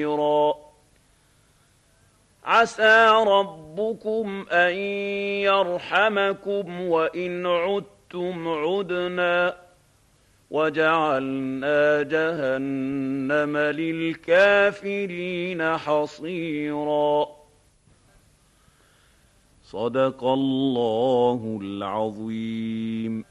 عسى ربكم أن يرحمكم وإن عدتم عدنا وجعلنا جهنم للكافرين حصيرا. صدق الله العظيم.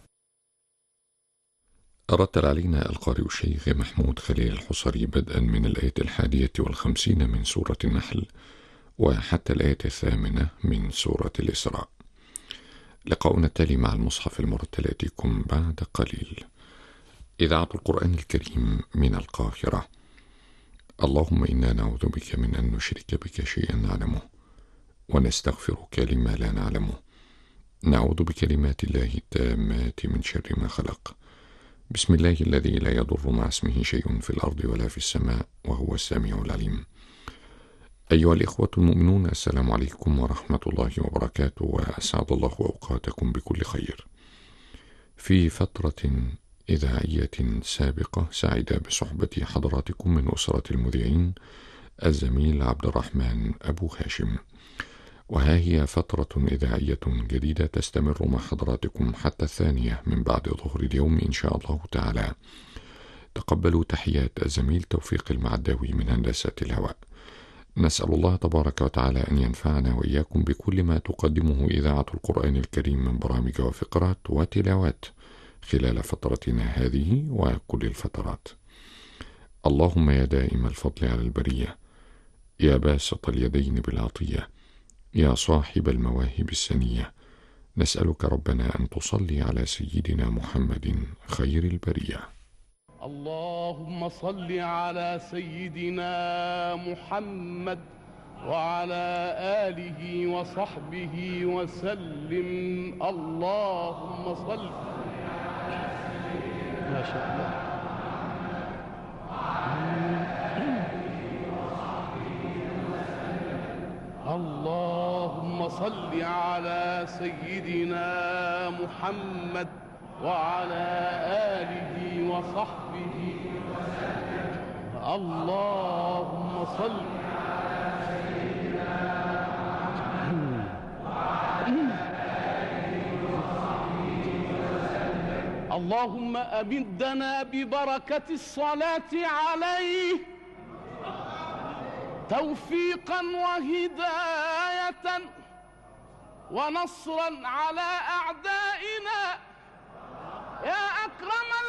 رتل علينا القارئ الشيخ محمود خليل الحصري بدءا من الآية 51 من سورة النحل وحتى الآية 8 من سورة الإسراء. لقاؤنا التالي مع المصحف المرتل يأتيكم بعد قليل. إذاعة القرآن الكريم من القاهرة. اللهم إنا نعوذ بك من أن نشرك بك شيئا نعلمه ونستغفرك لما لا نعلمه. نعوذ بكلمات الله التامات من شر ما خلق. بسم الله الذي لا يضر مع اسمه شيء في الأرض ولا في السماء وهو السميع العليم. أيها الإخوة المؤمنون، السلام عليكم ورحمة الله وبركاته، وأسعد الله أوقاتكم بكل خير. في فترة إذاعية سابقة سعد بصحبة حضراتكم من أسرة المذيعين الزميل عبد الرحمن أبو هاشم، وها هي فترة إذاعية جديدة تستمر مع حضراتكم حتى 2 من بعد ظهر اليوم إن شاء الله تعالى. تقبلوا تحيات الزميل توفيق المعداوي من هندسة الهواء. نسأل الله تبارك وتعالى أن ينفعنا وإياكم بكل ما تقدمه إذاعة القرآن الكريم من برامج وفقرات وتلاوات خلال فترتنا هذه وكل الفترات. اللهم يا دائم الفضل على البرية، يا باسط اليدين بالعطية، يا صاحب المواهب السنية، نسألك ربنا أن تصلي على سيدنا محمد خير البرية. اللهم صل على سيدنا محمد وعلى آله وصحبه وسلم. اللهم صل. ما شاء الله. اللهم صل على سيدنا محمد وعلى آله وصحبه وسلم. اللهم صل على سيدنا محمد وعلى آله وصحبه وسلم. اللهم أمدنا ببركة الصلاة عليه توفيقا وهداية ونصرا على أعدائنا يا أكرم